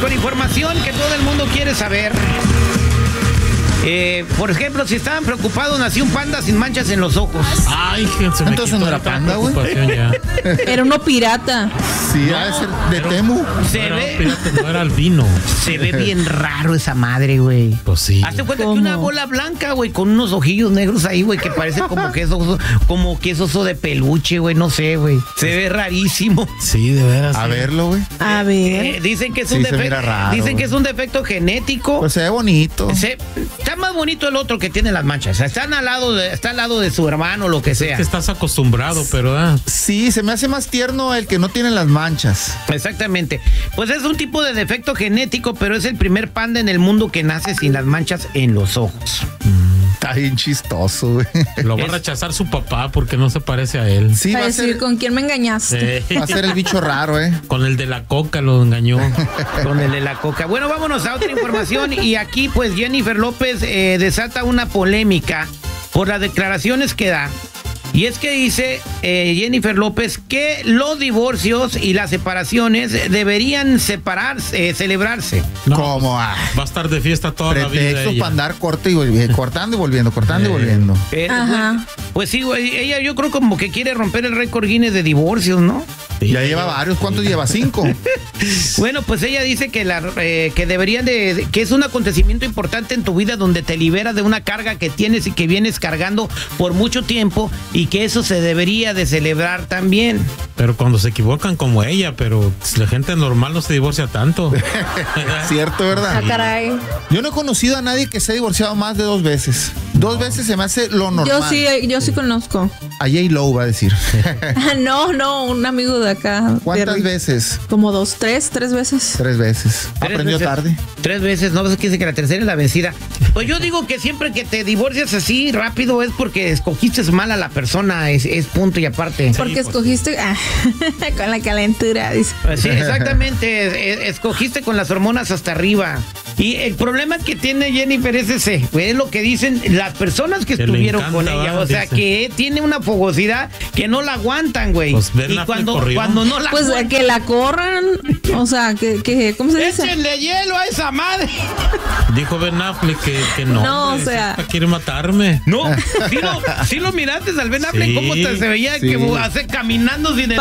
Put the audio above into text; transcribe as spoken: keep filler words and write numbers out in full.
con información que todo el mundo quiere saber. Eh, por ejemplo, si estaban preocupados, nació un panda sin manchas en los ojos. Ay, que se me Entonces no era panda, güey. Era uno pirata. Sí, No, ha de ser de pero- Temu. Se No era, ve, pirata, no era albino. se ve bien raro esa madre, güey. Pues sí. Hazte cuenta ¿Cómo? que una bola blanca, güey, con unos ojillos negros ahí, güey, que parece como que es oso, como que es oso de peluche, güey, no sé, güey. Se ve rarísimo. Sí, de veras. A sí. verlo, güey. A ver. Eh, dicen que es Sí, un se mira defecto. raro, Dicen que güey. es un defecto genético. Pues se ve bonito. Se- está más bonito el otro que tiene las manchas. Están al lado de, está al lado de su hermano, lo que sea. Que estás acostumbrado, pero ah, Sí, se me hace más tierno el que no tiene las manchas. Exactamente. Pues es un tipo de defecto genético, pero es el primer panda en el mundo que nace sin las manchas en los ojos. Está bien chistoso, güey. lo va a Es- rechazar su papá porque no se parece a él. Sí, va Para a, decir ser, con quién me engañaste. Eh, va a ser el bicho raro, ¿eh? con el de la coca lo engañó. Con el de la coca. Bueno, vámonos a otra información. Y aquí, pues, Jennifer López eh, desata una polémica por las declaraciones que da. Y es que dice eh, Jennifer López que los divorcios y las separaciones deberían separarse, eh, celebrarse. No, Como a Va a estar de fiesta toda la vida. pretextos ella. para andar corto y volviendo, cortando y volviendo, cortando y Eh. volviendo. Eh, Ajá. Pues, pues sí, güey, ella yo creo como que quiere romper el récord Guinness de divorcios, ¿no? Sí. Ya lleva varios. ¿Cuántos lleva? Cinco. Bueno, pues ella dice que la eh, que deberían de, de- que es un acontecimiento importante en tu vida donde te liberas de una carga que tienes y que vienes cargando por mucho tiempo y que eso se debería de celebrar también. Pero cuando se equivocan como ella, pero la gente normal no se divorcia tanto. Cierto, Ah, ¿verdad? caray. Yo no he conocido a nadie que se haya divorciado más de dos veces. Dos veces se me hace lo normal. Yo sí, yo sí conozco. A J-Lo va a decir. Ah, no, no, un amigo de acá. ¿Cuántas de- veces? Como dos, tres, tres veces. Tres veces. Tres Aprendió veces- tarde. Tres veces, no, pues es que dice que la tercera es la vencida. Pues yo digo que siempre que te divorcias así rápido es porque escogiste mal a la persona, es, es punto y aparte. Porque pues, escogiste ah, con la calentura, dice. Pues sí, exactamente, es- es- escogiste con las hormonas hasta arriba. Y el problema que tiene Jennifer es ese, güey, es lo que dicen las personas que Que le estuvieron encanta, con ella, ¿va? o sea, Dicen. que tiene una fogosidad que no la aguantan, güey. Pues Ben y Affleck cuando, corrió. cuando no la Pues aguantan, que la corran, o sea, que, que ¿cómo se dice? échenle hielo a esa madre. Dijo Ben Affleck que, que no. No, hombre, o sea- esta quiere matarme. No, sí lo, sí lo miraste al Ben Affleck, Sí, cómo te, se veía sí. que hace caminando sin